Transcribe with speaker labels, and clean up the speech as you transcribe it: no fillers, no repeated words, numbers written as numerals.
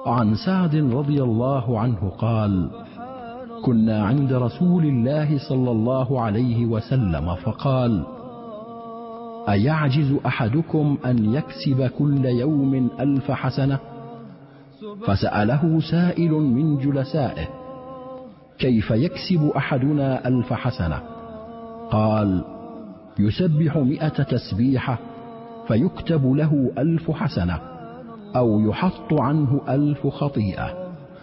Speaker 1: عن سعد رضي الله عنه قال: كنا عند رسول الله صلى الله عليه وسلم فقال: أيعجز أحدكم أن يكسب كل يوم 1000 حسنة؟ فسأله سائل من جلسائه: كيف يكسب أحدنا 1000 حسنة؟ قال: يسبح 100 تسبيحة فيكتب له 1000 حسنة، أو يحط عنه 1000 خطيئة.